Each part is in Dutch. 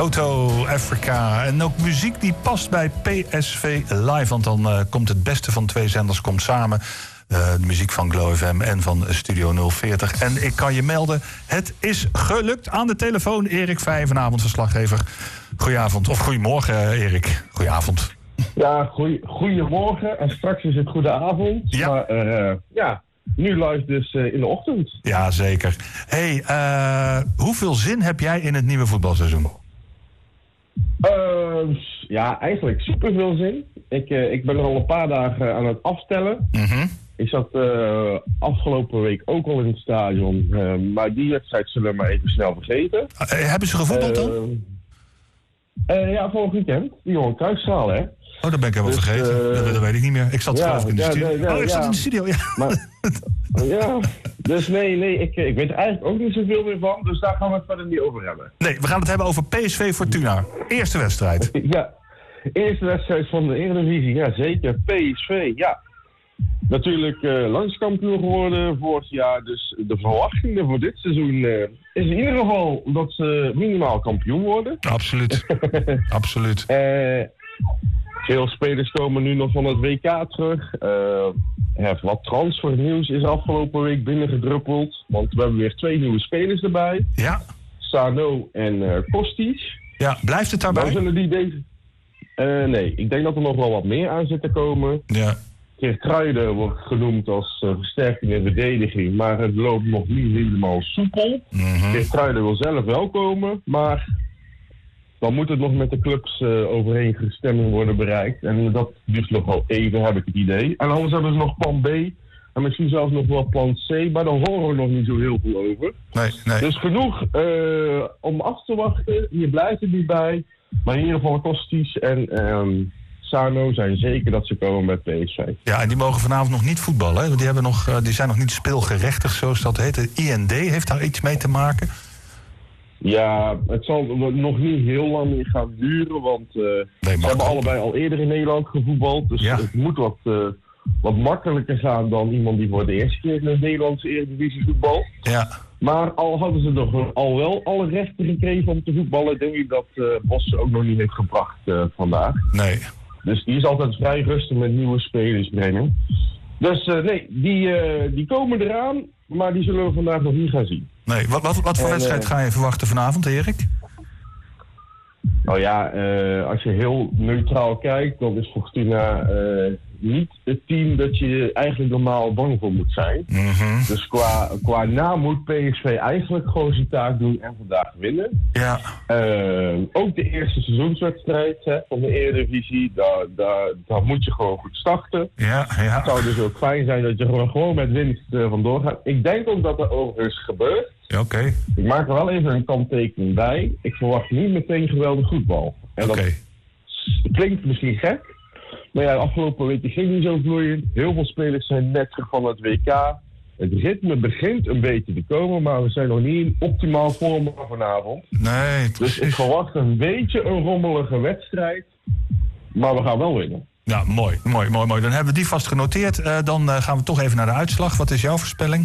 Toto, Africa. En ook muziek die past bij PSV Live. Want dan komt het beste van twee zenders komt samen. De muziek van Glow FM en van Studio 040. En ik kan je melden, het is gelukt. Aan de telefoon Erik Vij, vanavond verslaggever. Goedenavond, of goedemorgen Erik. Goedenavond. Ja, goedemorgen. En straks is het goede avond. Ja. Maar nu live dus in de ochtend. Ja, zeker. Hey, hoeveel zin heb jij in het nieuwe voetbalseizoen? Ja, eigenlijk superveel zin. Ik ben er al een paar dagen aan het afstellen. Mhm. Ik zat afgelopen week ook al in het stadion. Maar die wedstrijd zullen we maar even snel vergeten. Hebben ze gevoetbald dan? Ja, vorig weekend. Die Johan Cruijffschaal, hè. Oh, dat ben ik helemaal vergeten. Dat weet ik niet meer. Ik zat geloof ik in de studio. Ik zat in de studio, ja. Maar, ja, dus nee, ik weet er eigenlijk ook niet zoveel meer van. Dus daar gaan we het verder niet over hebben. Nee, we gaan het hebben over PSV Fortuna. Eerste wedstrijd. Ja, eerste wedstrijd van de Eredivisie. Ja, zeker. PSV, ja. Natuurlijk landskampioen geworden vorig jaar. Dus de verwachtingen voor dit seizoen is in ieder geval dat ze minimaal kampioen worden. Absoluut. Absoluut. Veel spelers komen nu nog van het WK terug. Wat transfernieuws is afgelopen week binnengedruppeld. Want we hebben weer 2 nieuwe spelers erbij. Ja. Sano en Kostic. Ja, blijft het daarbij? Dan zullen die deze... nee, ik denk dat er nog wel wat meer aan zit te komen. Ja. Geertruiden wordt genoemd als versterking in verdediging. Maar het loopt nog niet helemaal soepel. Mhm. Geertruiden wil zelf wel komen, maar... dan moet het nog met de clubs overeenstemming worden bereikt. En dat duurt nog wel even, heb ik het idee. En anders hebben ze nog plan B. En misschien zelfs nog wel plan C. Maar daar horen we nog niet zo heel veel over. Nee. Dus genoeg om af te wachten. Je blijft er niet bij. Maar in ieder geval Kostic en Sano zijn zeker dat ze komen met PSV. Ja, en die mogen vanavond nog niet voetballen. Hè? Want die zijn nog niet speelgerechtig, zoals dat heet. De IND heeft daar iets mee te maken. Ja, het zal nog niet heel lang meer gaan duren, want ze hebben allebei al eerder in Nederland gevoetbald. Dus het moet wat makkelijker gaan dan iemand die voor de eerste keer in de Nederlandse Eredivisie voetbalt. Ja. Maar al hadden ze nog al wel alle rechten gekregen om te voetballen, denk ik dat Bos ook nog niet heeft gebracht vandaag. Nee. Dus die is altijd vrij rustig met nieuwe spelers brengen. Dus nee, die komen eraan, maar die zullen we vandaag nog niet gaan zien. Nee, wat voor wedstrijd ga je verwachten vanavond, Erik? Nou ja, als je heel neutraal kijkt, dan is Fortuna niet het team dat je eigenlijk normaal bang voor moet zijn. Mm-hmm. Dus qua naam moet PSV eigenlijk gewoon zijn taak doen en vandaag winnen. Ja. Ook de eerste seizoenswedstrijd van de Eredivisie, daar moet je gewoon goed starten. Ja. Het zou dus ook fijn zijn dat je gewoon met winst vandoor gaat. Ik denk ook dat er overigens gebeurt. Ja, oké. Ik maak er wel even een kanttekening bij. Ik verwacht niet meteen geweldig voetbal. En dat klinkt misschien gek. Maar ja, de afgelopen weken ging niet zo vloeiend. Heel veel spelers zijn net terug van het WK. Het ritme begint een beetje te komen, maar we zijn nog niet in optimaal vorm vanavond. Nee, dus precies. ik verwacht een beetje een rommelige wedstrijd. Maar we gaan wel winnen. Ja, mooi. Dan hebben we die vast genoteerd. Dan gaan we toch even naar de uitslag. Wat is jouw voorspelling?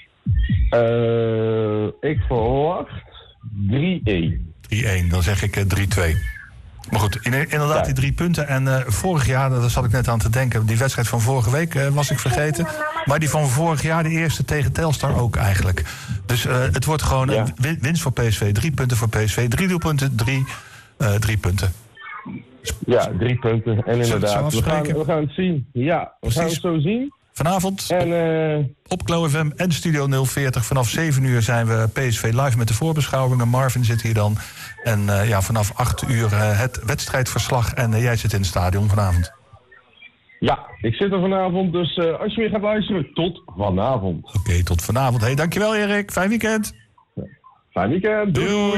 Ik verwacht 3-1. 3-1, dan zeg ik 3-2. Maar goed, inderdaad die 3 punten. En vorig jaar, daar zat ik net aan te denken... die wedstrijd van vorige week was ik vergeten. Maar die van vorig jaar, de eerste tegen Telstar ook eigenlijk. Dus het wordt gewoon een winst voor PSV. 3 punten voor PSV. 3 doelpunten, 3 punten. Ja, 3 punten. En inderdaad, we gaan het zien. Ja, we gaan het zo zien. Vanavond op Glow FM en Studio 040. Vanaf 7 uur zijn we PSV live met de voorbeschouwingen. Marvin zit hier dan. En vanaf 8 uur het wedstrijdverslag. En jij zit in het stadion vanavond. Ja, ik zit er vanavond. Dus als je weer gaat luisteren, tot vanavond. Oké, tot vanavond. Hey, dankjewel Erik. Fijn weekend. Fijn weekend. Doei.